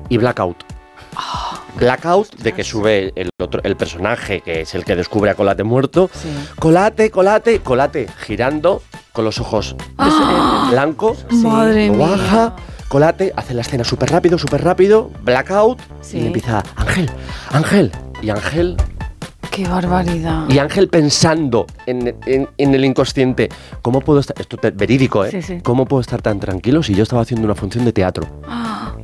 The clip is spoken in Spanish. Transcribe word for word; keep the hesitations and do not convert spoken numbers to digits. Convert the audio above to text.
y blackout. Blackout de que sube el otro, el personaje que es el que descubre a Colate muerto. Sí. Colate, Colate, Colate, girando con los ojos Ah. en blanco. Madre Lo mía. baja, Colate, hace la escena súper rápido, súper rápido, blackout, Sí. y empieza Ángel, Ángel, y Ángel, ¡Qué barbaridad! y Ángel pensando en, en, en el inconsciente, ¿cómo puedo estar, esto es verídico, ¿eh? Sí, sí. ¿Cómo puedo estar tan tranquilo si yo estaba haciendo una función de teatro? Ah.